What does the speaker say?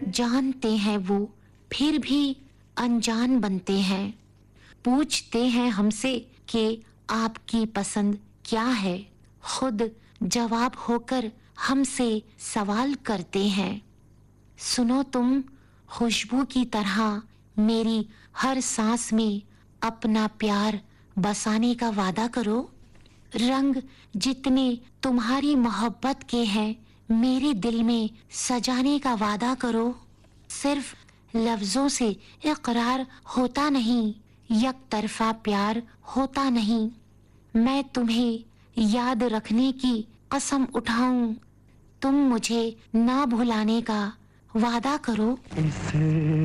जानते हैं वो फिर भी अनजान बनते हैं। पूछते हैं हमसे कि आपकी पसंद क्या है, खुद जवाब होकर हमसे सवाल करते हैं। सुनो तुम, खुशबू की तरह मेरी हर सांस में अपना प्यार बसाने का वादा करो। रंग जितने तुम्हारी मोहब्बत के हैं मेरे दिल में सजाने का वादा करो। सिर्फ लफ्जों से इकरार होता नहीं, एक तरफा प्यार होता नहीं। मैं तुम्हें याद रखने की कसम उठाऊं, तुम मुझे ना भुलाने का वादा करो।